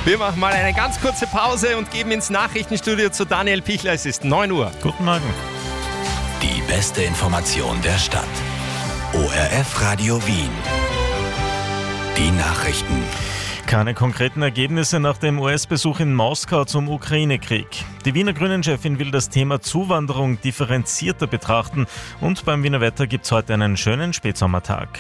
Wir machen mal eine ganz kurze Pause und geben ins Nachrichtenstudio zu Daniel Pichler. Es ist 9 Uhr. Guten Morgen. Die beste Information der Stadt. ORF Radio Wien. Die Nachrichten. Keine konkreten Ergebnisse nach dem US-Besuch in Moskau zum Ukraine-Krieg. Die Wiener Grünen-Chefin will das Thema Zuwanderung differenzierter betrachten und beim Wiener Wetter gibt es heute einen schönen Spätsommertag.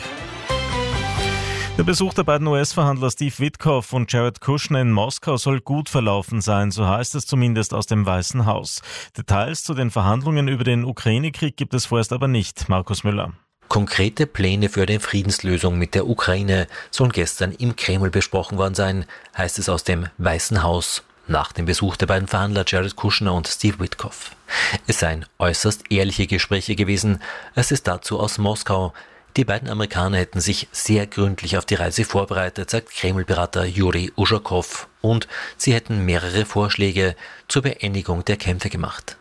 Der Besuch der beiden US-Verhandler Steve Witkoff und Jared Kushner in Moskau soll gut verlaufen sein, so heißt es zumindest aus dem Weißen Haus. Details zu den Verhandlungen über den Ukraine-Krieg gibt es vorerst aber nicht. Markus Müller. Konkrete Pläne für eine Friedenslösung mit der Ukraine sollen gestern im Kreml besprochen worden sein, heißt es aus dem Weißen Haus. Nach dem Besuch der beiden Verhandler Jared Kushner und Steve Witkoff. Es seien äußerst ehrliche Gespräche gewesen, es ist dazu aus Moskau. Die beiden Amerikaner hätten sich sehr gründlich auf die Reise vorbereitet, sagt Kreml-Berater Juri Uschakow. Und sie hätten mehrere Vorschläge zur Beendigung der Kämpfe gemacht.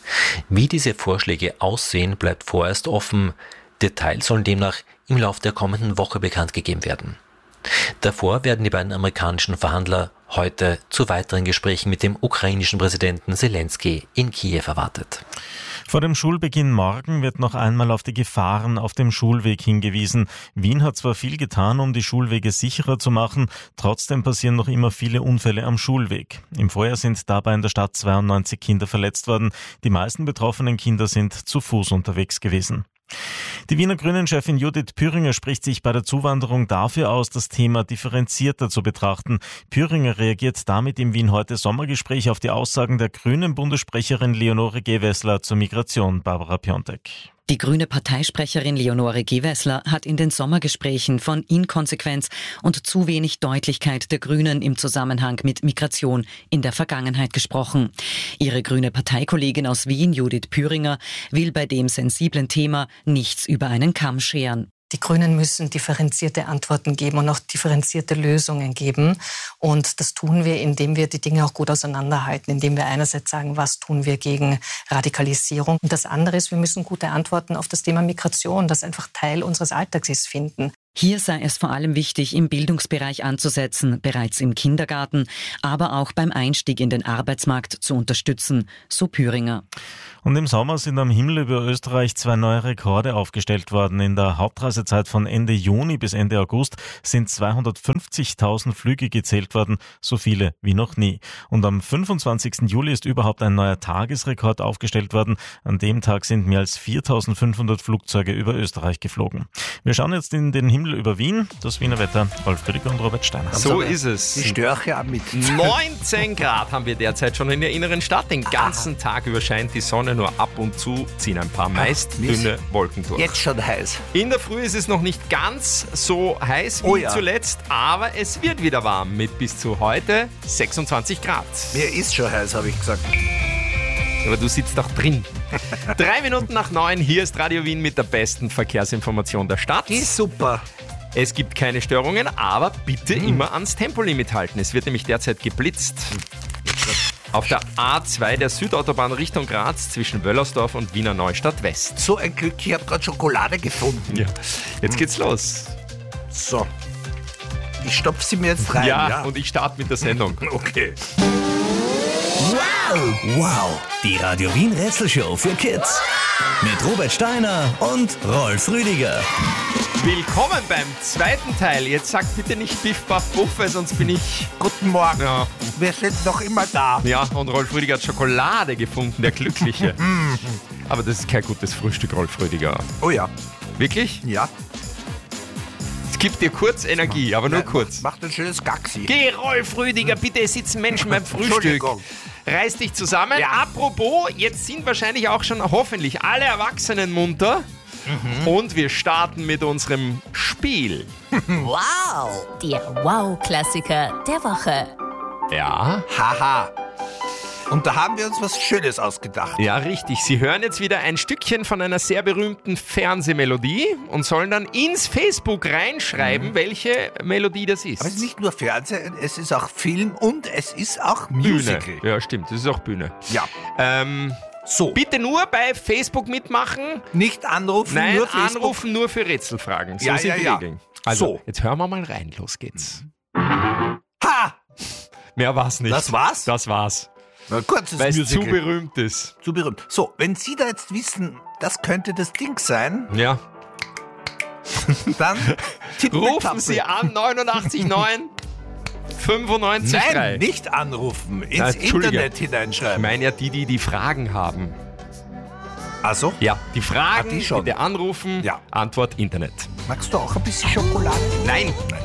Wie diese Vorschläge aussehen, bleibt vorerst offen. Details sollen demnach im Laufe der kommenden Woche bekannt gegeben werden. Davor werden die beiden amerikanischen Verhandler heute zu weiteren Gesprächen mit dem ukrainischen Präsidenten Zelensky in Kiew erwartet. Vor dem Schulbeginn morgen wird noch einmal auf die Gefahren auf dem Schulweg hingewiesen. Wien hat zwar viel getan, um die Schulwege sicherer zu machen, trotzdem passieren noch immer viele Unfälle am Schulweg. Im Vorjahr sind dabei in der Stadt 92 Kinder verletzt worden. Die meisten betroffenen Kinder sind zu Fuß unterwegs gewesen. Die Wiener Grünen-Chefin Judith Püringer spricht sich bei der Zuwanderung dafür aus, das Thema differenzierter zu betrachten. Püringer reagiert damit im Wien-Heute-Sommergespräch auf die Aussagen der Grünen-Bundessprecherin Leonore Gewessler zur Migration, Barbara Piontek. Die grüne Parteisprecherin Leonore Gewessler hat in den Sommergesprächen von Inkonsequenz und zu wenig Deutlichkeit der Grünen im Zusammenhang mit Migration in der Vergangenheit gesprochen. Ihre grüne Parteikollegin aus Wien, Judith Püringer, will bei dem sensiblen Thema nichts über einen Kamm scheren. Die Grünen müssen differenzierte Antworten geben und auch differenzierte Lösungen geben. Und das tun wir, indem wir die Dinge auch gut auseinanderhalten, indem wir einerseits sagen, was tun wir gegen Radikalisierung. Und das andere ist, wir müssen gute Antworten auf das Thema Migration, das einfach Teil unseres Alltags ist, finden. Hier sei es vor allem wichtig, im Bildungsbereich anzusetzen, bereits im Kindergarten, aber auch beim Einstieg in den Arbeitsmarkt zu unterstützen, so Püringer. Und im Sommer sind am Himmel über Österreich 2 neue Rekorde aufgestellt worden. In der Hauptreisezeit von Ende Juni bis Ende August sind 250.000 Flüge gezählt worden, so viele wie noch nie. Und am 25. Juli ist überhaupt ein neuer Tagesrekord aufgestellt worden. An dem Tag sind mehr als 4.500 Flugzeuge über Österreich geflogen. Wir schauen jetzt in den Himmel über Wien, das Wiener Wetter, Rolf Rüdiger und Robert Steiner. So ist es. Die Störche auch mit. 19 Grad haben wir derzeit schon in der inneren Stadt. Den ganzen Tag über scheint die Sonne, nur ab und zu ziehen ein paar meist dünne Wolken durch. Jetzt schon heiß. In der Früh ist es noch nicht ganz so heiß wie zuletzt, aber es wird wieder warm mit bis zu heute 26 Grad. Mir ist schon heiß, habe ich gesagt. Aber du sitzt doch drin. 3 Minuten nach 9, hier ist Radio Wien mit der besten Verkehrsinformation der Stadt. Die ist super. Es gibt keine Störungen, aber bitte immer ans Tempolimit halten. Es wird nämlich derzeit geblitzt. Auf der A2 der Südautobahn Richtung Graz zwischen Wöllersdorf und Wiener Neustadt West. So ein Glück, ich habe gerade Schokolade gefunden. Ja. Jetzt geht's los. So. Ich stopfe sie mir jetzt rein. Ja, und ich starte mit der Sendung. Okay. Wow! Die Radio Wien Rätselshow für Kids. Mit Robert Steiner und Rolf Rüdiger. Willkommen beim zweiten Teil. Jetzt sagt bitte nicht Biff, Baff, Buffe, sonst bin ich... Guten Morgen. Ja. Wir sind noch immer da. Ja, und Rolf Rüdiger hat Schokolade gefunden, der Glückliche. Aber das ist kein gutes Frühstück, Rolf Rüdiger. Oh ja. Wirklich? Ja. Es gibt dir kurz Energie, aber nur kurz. Macht ein schönes Gaxi. Geh, Rolf Rüdiger, bitte, es sitzen Menschen beim Frühstück. Entschuldigung. Reiß dich zusammen. Ja. Apropos, jetzt sind wahrscheinlich auch schon hoffentlich alle Erwachsenen munter. Und wir starten mit unserem Spiel. Wow! Der Wow-Klassiker der Woche. Ja? Haha. Und da haben wir uns was Schönes ausgedacht. Ja, richtig. Sie hören jetzt wieder ein Stückchen von einer sehr berühmten Fernsehmelodie und sollen dann ins Facebook reinschreiben, welche Melodie das ist. Aber es ist nicht nur Fernsehen, es ist auch Film und es ist auch Musical. Bühne. Ja, stimmt. Das ist auch Bühne. Ja. So. Bitte nur bei Facebook mitmachen. Nicht anrufen, Nein, nur Facebook. anrufen nur für Rätselfragen. So Ja, sind ja, die ja. Regeln. Also, So. jetzt hören wir mal rein. Los geht's. Ha! Mehr war's nicht. Das war's? Das war's. Ein kurzes Weil es Musical. zu berühmt ist. Zu berühmt. So, wenn Sie da jetzt wissen, das könnte das Ding sein, Ja. dann tippen wir Rufen Klappe. Sie an 89,9 95,3. Nein, nicht anrufen, ins Na, Entschuldige. Internet Ich hineinschreiben. meine ja die Fragen haben. Also, Ja, die Fragen, Ah, die schon. bitte anrufen. Ja. Antwort Internet. magst du auch ein bisschen Schokolade? Nein.